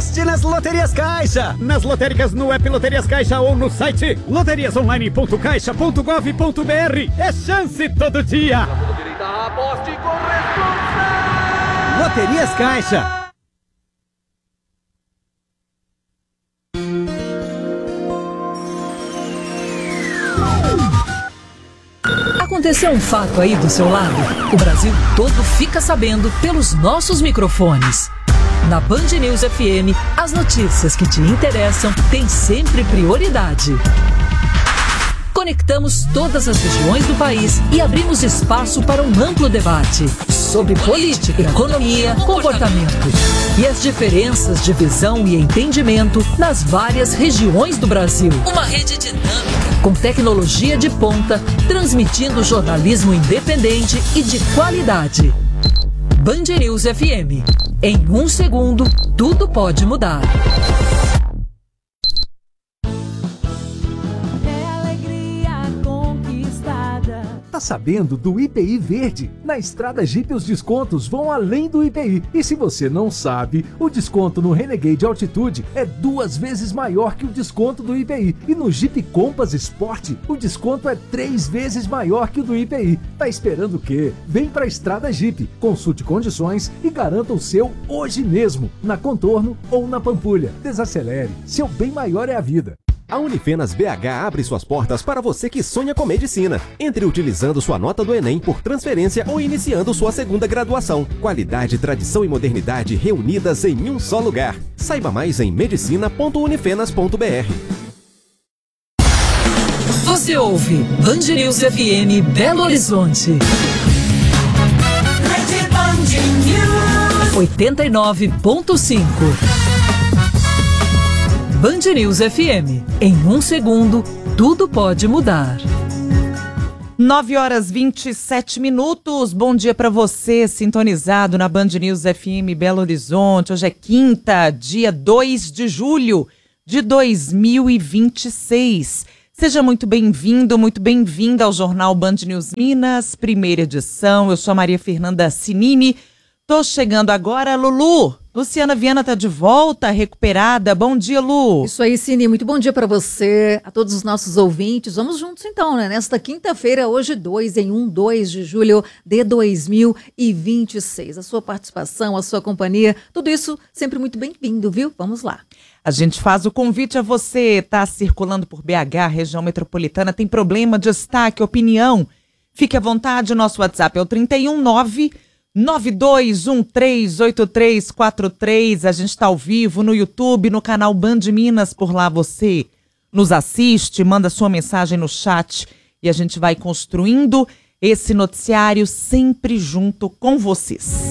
Aposte nas Loterias Caixa. Nas lotéricas no app Loterias Caixa ou no site loteriasonline.caixa.gov.br. É chance todo dia. Aposte com responsa. Loterias Caixa. Aconteceu um fato aí do seu lado? O Brasil todo fica sabendo pelos nossos microfones. Na Band News FM, as notícias que te interessam têm sempre prioridade. Conectamos todas as regiões do país e abrimos espaço para um amplo debate sobre política, economia, comportamento e as diferenças de visão e entendimento nas várias regiões do Brasil. Uma rede dinâmica com tecnologia de ponta, transmitindo jornalismo independente e de qualidade. Band News FM. Em 1 segundo, tudo pode mudar. Tá sabendo do IPI Verde? Na Estrada Jeep os descontos vão além do IPI. E se você não sabe, o desconto no Renegade Altitude é 2 vezes maior que o desconto do IPI. E no Jeep Compass Sport, o desconto é 3 vezes maior que o do IPI. Tá esperando o quê? Vem pra Estrada Jeep, consulte condições e garanta o seu hoje mesmo, na Contorno ou na Pampulha. Desacelere, seu bem maior é a vida. A Unifenas BH abre suas portas para você que sonha com medicina. Entre utilizando sua nota do Enem por transferência ou iniciando sua segunda graduação. Qualidade, tradição e modernidade reunidas em um só lugar. Saiba mais em medicina.unifenas.br. Você ouve Band News FM Belo Horizonte. 89.5. Band News FM. Em 1 segundo, tudo pode mudar. 9h27. Bom dia para você, sintonizado na Band News FM Belo Horizonte. Hoje é quinta, dia 2 de julho de 2026. Seja muito bem-vindo, muito bem-vinda ao Jornal Band News Minas, primeira edição. Eu sou a Maria Fernanda Cinini. Tô chegando agora, Lulu. Luciana Viana tá de volta, recuperada. Bom dia, Lu. Isso aí, Cine. Muito bom dia para você, a todos os nossos ouvintes. Vamos juntos então, né? Nesta quinta-feira, hoje 2 de julho de 2026. A sua participação, a sua companhia, tudo isso sempre muito bem-vindo, viu? Vamos lá. A gente faz o convite a você. Tá circulando por BH, região metropolitana, tem problema, destaque, opinião? Fique à vontade, nosso WhatsApp é o 31992138343. A gente está ao vivo no YouTube, no canal Band Minas. Por lá você nos assiste, manda sua mensagem no chat e a gente vai construindo esse noticiário sempre junto com vocês.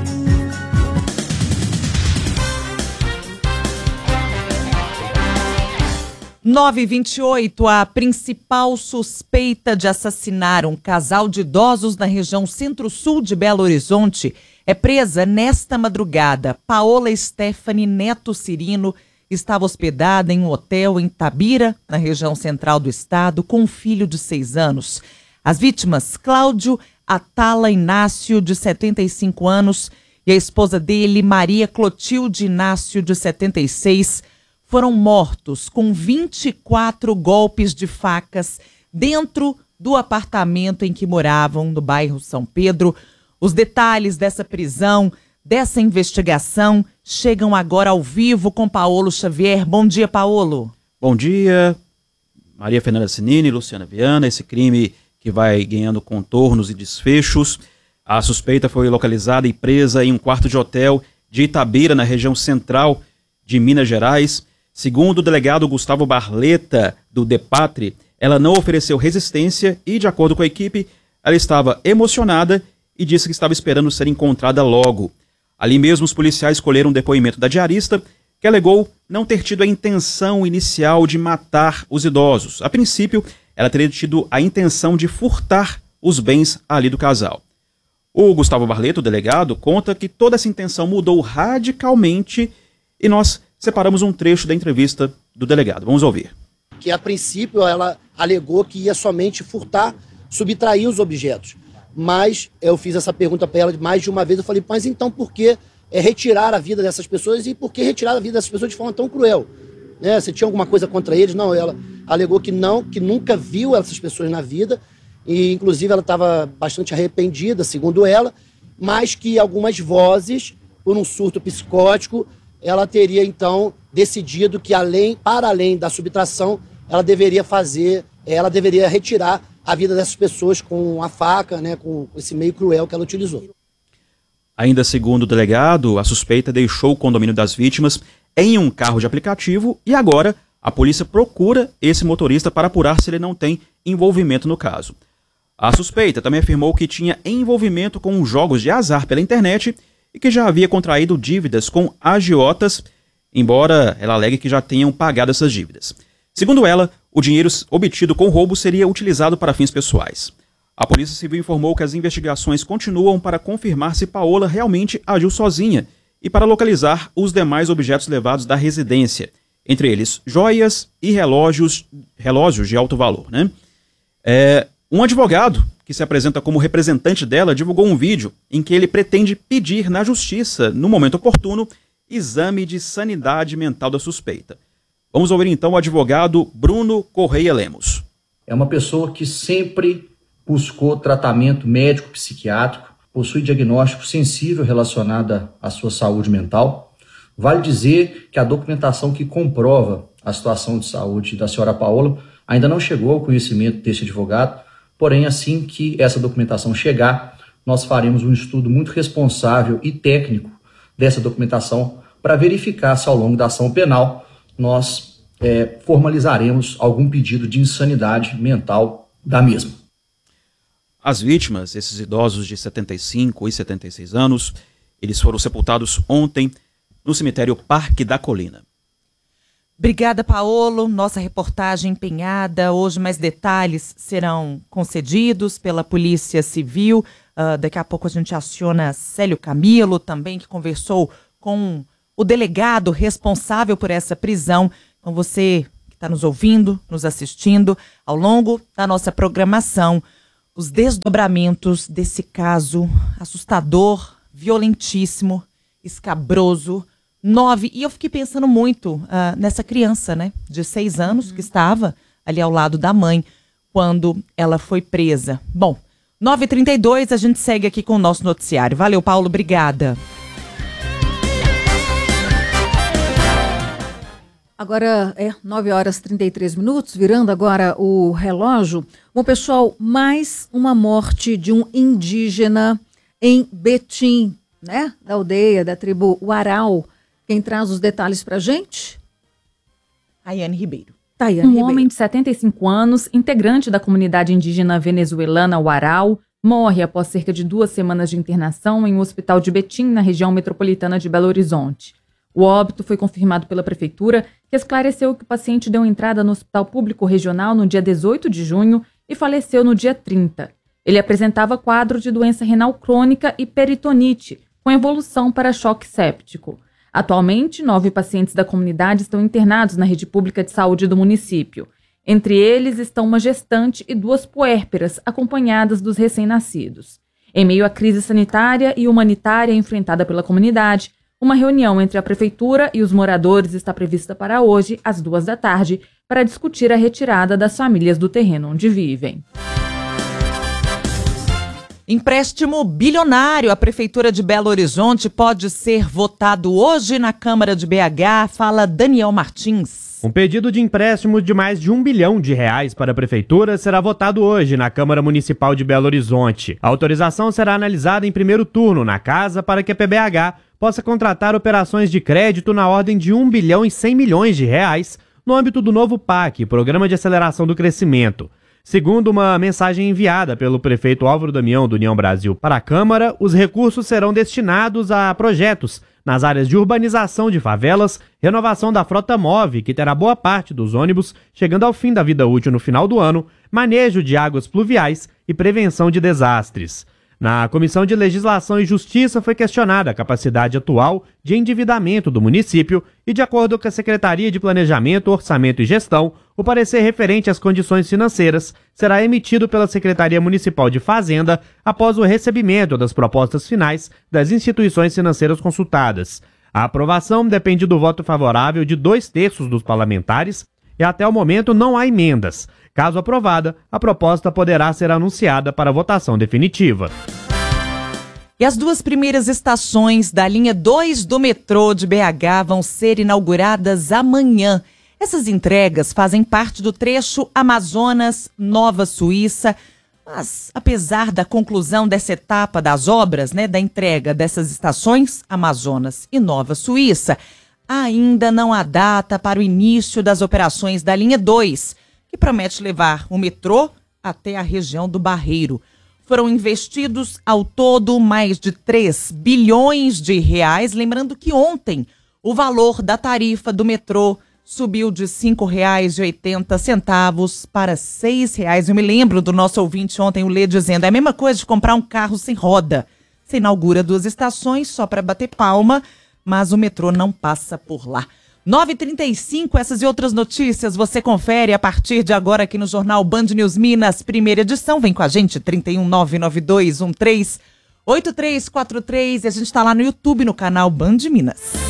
Nove e 28, a principal suspeita de assassinar um casal de idosos na região centro-sul de Belo Horizonte é presa nesta madrugada. Paola Stephanie Neto Cirino estava hospedada em um hotel em Tabira, na região central do estado, com um filho de 6 anos. As vítimas, Cláudio Atala Inácio, de 75 anos, e a esposa dele, Maria Clotilde Inácio, de 76, foram mortos com 24 golpes de facas dentro do apartamento em que moravam, no bairro São Pedro. Os detalhes dessa prisão, dessa investigação, chegam agora ao vivo com Paolo Xavier. Bom dia, Paolo. Bom dia, Maria Fernanda Cinini, Luciana Viana. Esse crime que vai ganhando contornos e desfechos. A suspeita foi localizada e presa em um quarto de hotel de Itabira, na região central de Minas Gerais. Segundo o delegado Gustavo Barleta, do DEPATRE, ela não ofereceu resistência e, de acordo com a equipe, ela estava emocionada e disse que estava esperando ser encontrada logo. Ali mesmo, os policiais colheram um depoimento da diarista, que alegou não ter tido a intenção inicial de matar os idosos. A princípio, ela teria tido a intenção de furtar os bens ali do casal. O Gustavo Barleta, o delegado, conta que toda essa intenção mudou radicalmente e nós separamos um trecho da entrevista do delegado. Vamos ouvir. Que a princípio ela alegou que ia somente furtar, subtrair os objetos. Mas eu fiz essa pergunta para ela mais de uma vez. Eu falei, mas então por que retirar a vida dessas pessoas. E por que retirar a vida dessas pessoas de forma tão cruel? Né? Você tinha alguma coisa contra eles? Não, ela alegou que não, que nunca viu essas pessoas na vida. E, inclusive, ela estava bastante arrependida, segundo ela, mas que algumas vozes, por um surto psicótico, ela teria, então, decidido que, para além da subtração, ela deveria retirar a vida dessas pessoas com a faca, né, com esse meio cruel que ela utilizou. Ainda segundo o delegado, a suspeita deixou o condomínio das vítimas em um carro de aplicativo e agora a polícia procura esse motorista para apurar se ele não tem envolvimento no caso. A suspeita também afirmou que tinha envolvimento com jogos de azar pela internet e que já havia contraído dívidas com agiotas, embora ela alegue que já tenham pagado essas dívidas. Segundo ela, o dinheiro obtido com o roubo seria utilizado para fins pessoais. A Polícia Civil informou que as investigações continuam para confirmar se Paola realmente agiu sozinha e para localizar os demais objetos levados da residência, entre eles joias e relógios de alto valor, né? Um advogado, que se apresenta como representante dela, divulgou um vídeo em que ele pretende pedir na justiça, no momento oportuno, exame de sanidade mental da suspeita. Vamos ouvir então o advogado Bruno Correia Lemos. É uma pessoa que sempre buscou tratamento médico psiquiátrico, possui diagnóstico sensível relacionado à sua saúde mental. Vale dizer que a documentação que comprova a situação de saúde da senhora Paola ainda não chegou ao conhecimento desse advogado, porém assim que essa documentação chegar, nós faremos um estudo muito responsável e técnico dessa documentação para verificar se ao longo da ação penal nós formalizaremos algum pedido de insanidade mental da mesma. As vítimas, esses idosos de 75 e 76 anos, eles foram sepultados ontem no cemitério Parque da Colina. Obrigada, Paolo. Nossa reportagem empenhada. Hoje mais detalhes serão concedidos pela Polícia Civil. Daqui a pouco a gente aciona Célio Camilo também, que conversou com o delegado responsável por essa prisão. Então você que está nos ouvindo, nos assistindo, ao longo da nossa programação, os desdobramentos desse caso assustador, violentíssimo, escabroso, 9. E eu fiquei pensando muito nessa criança, né, de 6 anos, que estava ali ao lado da mãe quando ela foi presa. Bom, 9h32, a gente segue aqui com o nosso noticiário. Valeu, Paulo, obrigada. Agora 9h33, virando agora o relógio. Bom, pessoal, mais uma morte de um indígena em Betim, né? Da aldeia, da tribo Uarau. Quem traz os detalhes pra gente? Tayane Ribeiro. Homem de 75 anos, integrante da comunidade indígena venezuelana Uarau, morre após cerca de 2 semanas de internação em um hospital de Betim, na região metropolitana de Belo Horizonte. O óbito foi confirmado pela prefeitura, que esclareceu que o paciente deu entrada no Hospital Público Regional no dia 18 de junho e faleceu no dia 30. Ele apresentava quadro de doença renal crônica e peritonite, com evolução para choque séptico. Atualmente, 9 pacientes da comunidade estão internados na rede pública de saúde do município. Entre eles estão uma gestante e 2 puérperas, acompanhadas dos recém-nascidos. Em meio à crise sanitária e humanitária enfrentada pela comunidade, uma reunião entre a prefeitura e os moradores está prevista para hoje, às 14h, para discutir a retirada das famílias do terreno onde vivem. Empréstimo bilionário. A Prefeitura de Belo Horizonte pode ser votado hoje na Câmara de BH. Fala Daniel Martins. Um pedido de empréstimo de mais de R$1 bilhão para a Prefeitura será votado hoje na Câmara Municipal de Belo Horizonte. A autorização será analisada em primeiro turno na Casa para que a PBH possa contratar operações de crédito na ordem de R$1 bilhão e 100 milhões no âmbito do novo PAC, Programa de Aceleração do Crescimento. Segundo uma mensagem enviada pelo prefeito Álvaro Damião, do União Brasil, para a Câmara, os recursos serão destinados a projetos nas áreas de urbanização de favelas, renovação da frota MOVE, que terá boa parte dos ônibus chegando ao fim da vida útil no final do ano, manejo de águas pluviais e prevenção de desastres. Na Comissão de Legislação e Justiça foi questionada a capacidade atual de endividamento do município e, de acordo com a Secretaria de Planejamento, Orçamento e Gestão, o parecer referente às condições financeiras será emitido pela Secretaria Municipal de Fazenda após o recebimento das propostas finais das instituições financeiras consultadas. A aprovação depende do voto favorável de 2/3 dos parlamentares e até o momento não há emendas. Caso aprovada, a proposta poderá ser anunciada para votação definitiva. E as 2 primeiras estações da linha 2 do metrô de BH vão ser inauguradas amanhã. Essas entregas fazem parte do trecho Amazonas-Nova Suíça, mas apesar da conclusão dessa etapa das obras, da entrega dessas estações, Amazonas e Nova Suíça, ainda não há data para o início das operações da linha 2, que promete levar o metrô até a região do Barreiro. Foram investidos ao todo mais de 3 bilhões de reais. Lembrando que ontem o valor da tarifa do metrô subiu de R$ 5,80 para R$ 6,00. Eu me lembro do nosso ouvinte ontem, o Lê, dizendo: é a mesma coisa de comprar um carro sem roda. Você inaugura 2 estações só para bater palma, mas o metrô não passa por lá. 9h35, essas e outras notícias você confere a partir de agora aqui no Jornal Band News Minas, primeira edição. Vem com a gente, 31992138343, e a gente está lá no YouTube, no canal Band Minas.